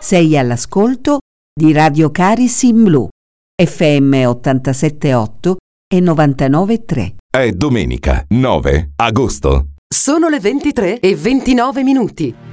Sei all'ascolto di Radio Caris in Blu, FM 87.8 e 99.3. È domenica 9 agosto. Sono le 23:29 minuti.